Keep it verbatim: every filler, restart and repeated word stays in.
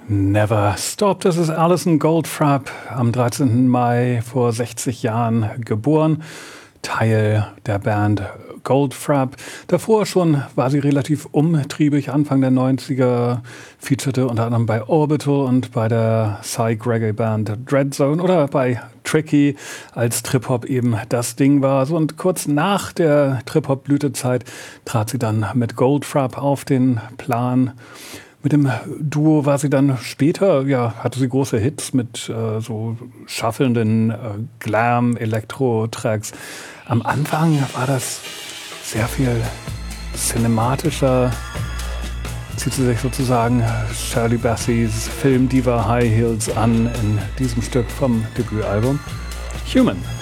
Never Stop, das ist Alison Goldfrapp, am dreizehnten Mai vor sechzig Jahren geboren, Teil der Band Goldfrapp. Davor schon war sie relativ umtriebig, Anfang der neunziger, featurete unter anderem bei Orbital und bei der Psych-Reggae-Band Dreadzone oder bei Tricky, als Trip-Hop eben das Ding war. So, und kurz nach der Trip-Hop-Blütezeit trat sie dann mit Goldfrapp auf den Plan. Mit dem Duo war sie dann später, ja, hatte sie große Hits mit äh, so schaffelnden äh, Glam-Elektro-Tracks. Am Anfang war das sehr viel cinematischer. Zieht sie sich sozusagen Shirley Bassey's Filmdiva High Heels an in diesem Stück vom Debütalbum Human.